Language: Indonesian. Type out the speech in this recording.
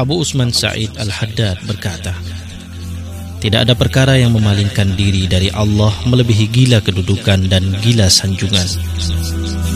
Abu Usman Sa'id Al-Haddad berkata, tidak ada perkara yang memalingkan diri dari Allah melebihi gila kedudukan dan gila sanjungan.